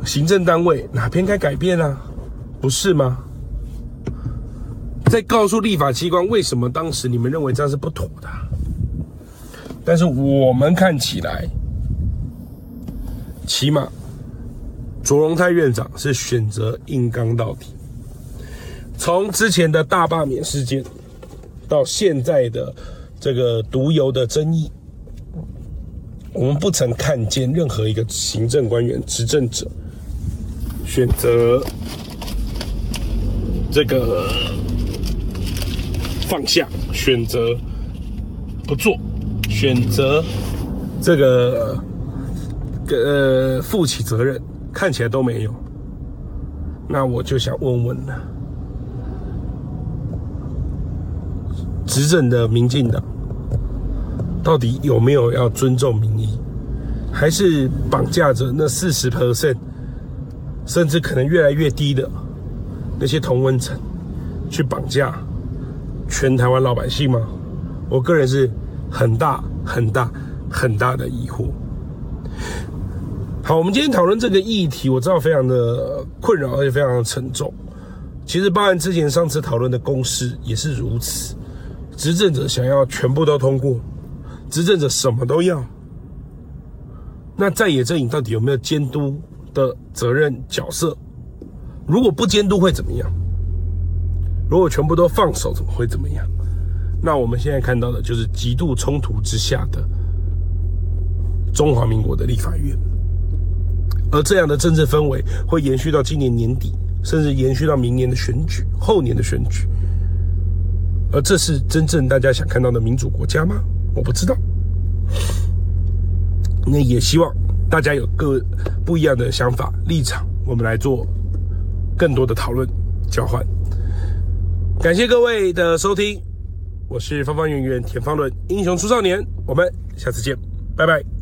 行政单位哪边该改变啊？不是吗？再告诉立法机关为什么当时你们认为这样是不妥的。但是我们看起来，起码卓荣泰院长是选择硬刚到底。从之前的大罢免事件到现在的这个毒油的争议，我们不曾看见任何一个行政官员、执政者选择这个放下，选择不做，选择这个负起责任，看起来都没有。那我就想问问了，执政的民进党到底有没有要尊重民意，还是绑架着那40%，甚至可能越来越低的那些同温层去绑架全台湾老百姓吗？我个人是很大的疑惑。好，我们今天讨论这个议题，我知道非常的困扰，而且非常的沉重。其实包含之前上次讨论的公式也是如此，执政者想要全部都通过，执政者什么都要，那在野阵营到底有没有监督的责任角色？如果不监督会怎么样？如果全部都放手，会怎么样？那我们现在看到的就是极度冲突之下的中华民国的立法院，而这样的政治氛围会延续到今年年底，甚至延续到明年的选举、后年的选举。而这是真正大家想看到的民主国家吗？我不知道。那也希望大家有各不一样的想法、立场，我们来做更多的讨论、交换。感谢各位的收听，我是方方圆圆田方伦，英雄出少年，我们下次见，拜拜。